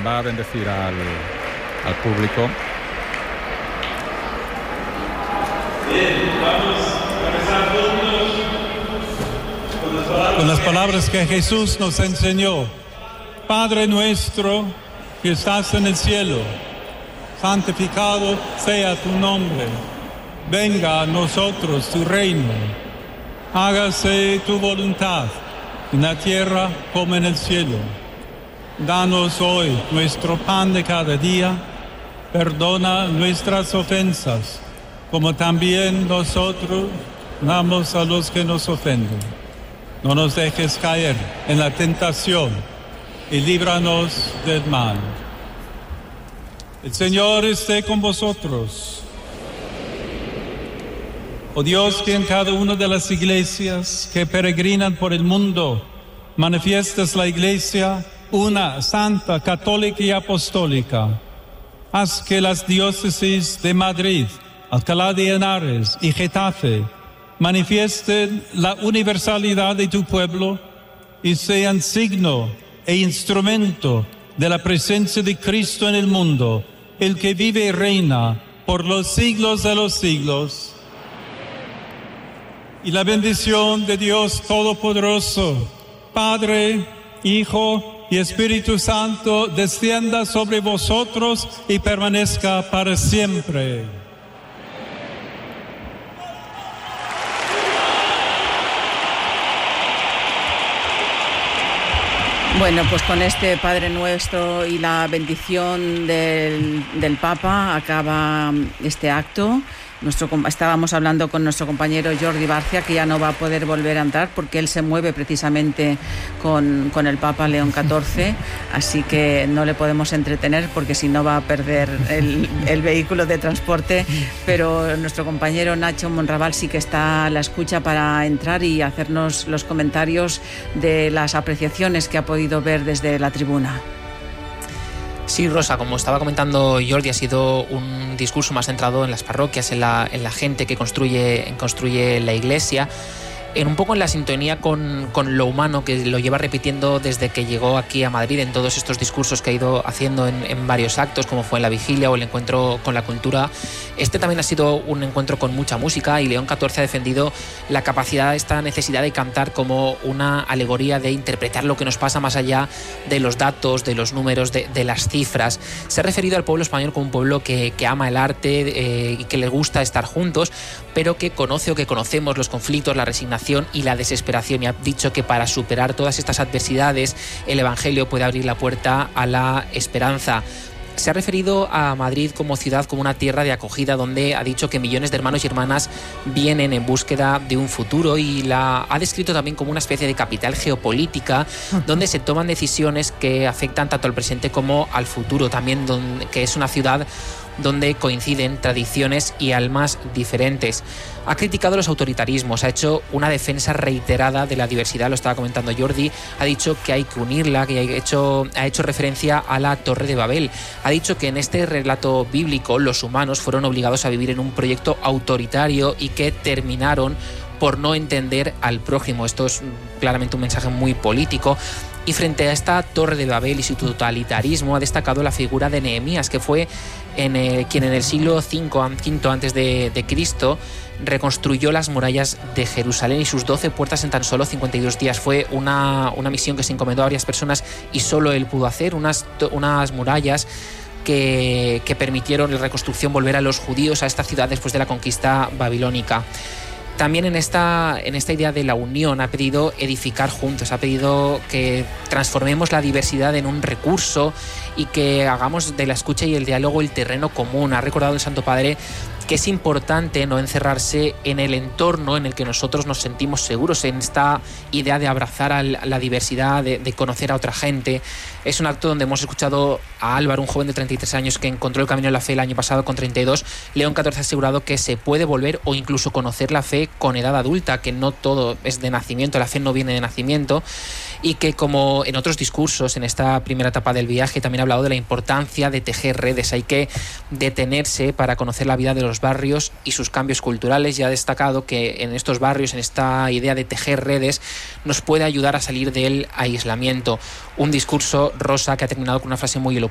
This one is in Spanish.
va a bendecir al público. Bien, vamos a rezar juntos con las palabras que Jesús nos enseñó. Padre nuestro que estás en el cielo, santificado sea tu nombre. Venga a nosotros tu reino. Hágase tu voluntad, en la tierra como en el cielo. Danos hoy nuestro pan de cada día. Perdona nuestras ofensas, como también nosotros damos a los que nos ofenden. No nos dejes caer en la tentación y líbranos del mal. El Señor esté con vosotros. Oh Dios, que en cada una de las iglesias que peregrinan por el mundo manifiestas la Iglesia una, santa, católica y apostólica. Haz que las diócesis de Madrid, Alcalá de Henares y Getafe manifiesten la universalidad de tu pueblo y sean signo e instrumento de la presencia de Cristo en el mundo, el que vive y reina por los siglos de los siglos. Y la bendición de Dios Todopoderoso, Padre, Hijo y Espíritu Santo, descienda sobre vosotros y permanezca para siempre. Bueno, pues con este Padre Nuestro y la bendición del Papa acaba este acto. Estábamos hablando con nuestro compañero Jordi Barcia, que ya no va a poder volver a entrar porque él se mueve precisamente con el Papa León XIV, así que no le podemos entretener porque si no va a perder el vehículo de transporte, pero nuestro compañero Nacho Monraval sí que está a la escucha para entrar y hacernos los comentarios de las apreciaciones que ha podido ver desde la tribuna. Sí, Rosa, como estaba comentando Jordi, ha sido un discurso más centrado en las parroquias, en la gente que construye la iglesia, un poco en la sintonía con lo humano, que lo lleva repitiendo desde que llegó aquí a Madrid en todos estos discursos que ha ido haciendo en varios actos, como fue en la vigilia o el encuentro con la cultura. Este también ha sido un encuentro con mucha música y León XIV ha defendido la capacidad, esta necesidad de cantar como una alegoría de interpretar lo que nos pasa más allá de los datos, de los números, de las cifras. Se ha referido al pueblo español como un pueblo que ama el arte y que le gusta estar juntos, pero que conoce o que conocemos los conflictos, la resignación y la desesperación, y ha dicho que para superar todas estas adversidades el Evangelio puede abrir la puerta a la esperanza. Se ha referido a Madrid como ciudad, como una tierra de acogida, donde ha dicho que millones de hermanos y hermanas vienen en búsqueda de un futuro, y la ha descrito también como una especie de capital geopolítica donde se toman decisiones que afectan tanto al presente como al futuro, también que es una ciudad donde coinciden tradiciones y almas diferentes. Ha criticado los autoritarismos, ha hecho una defensa reiterada de la diversidad, lo estaba comentando Jordi, ha dicho que hay que unirla, que ha hecho referencia a la Torre de Babel. Ha dicho que en este relato bíblico los humanos fueron obligados a vivir en un proyecto autoritario y que terminaron por no entender al prójimo. Esto es claramente un mensaje muy político. Y frente a esta Torre de Babel y su totalitarismo ha destacado la figura de Nehemías, que fue quien en el siglo V antes de Cristo reconstruyó las murallas de Jerusalén y sus 12 puertas en tan solo 52 días. Fue una misión que se encomendó a varias personas y solo él pudo hacer unas murallas que permitieron la reconstrucción, volver a los judíos a esta ciudad después de la conquista babilónica. También en esta idea de la unión ha pedido edificar juntos, ha pedido que transformemos la diversidad en un recurso y que hagamos de la escucha y el diálogo el terreno común. Ha recordado el Santo Padre que es importante no encerrarse en el entorno en el que nosotros nos sentimos seguros, en esta idea de abrazar a la diversidad, de conocer a otra gente. Es un acto donde hemos escuchado a Álvaro, un joven de 33 años que encontró el camino de la fe el año pasado con 32. León XIV ha asegurado que se puede volver o incluso conocer la fe con edad adulta, que no todo es de nacimiento, la fe no viene de nacimiento, y que, como en otros discursos en esta primera etapa del viaje, también ha hablado de la importancia de tejer redes. Hay que detenerse para conocer la vida de los barrios y sus cambios culturales, y ha destacado que en estos barrios, en esta idea de tejer redes, nos puede ayudar a salir del aislamiento. Un discurso, Rosa, que ha terminado con una frase muy elocuente